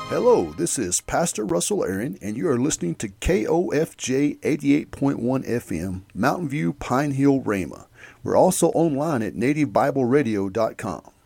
Hello, this is Pastor Russell Aaron, and you are listening to KOFJ 88.1 FM, Mountain View, Pine Hill, Rama. We're also online at nativebibleradio.com.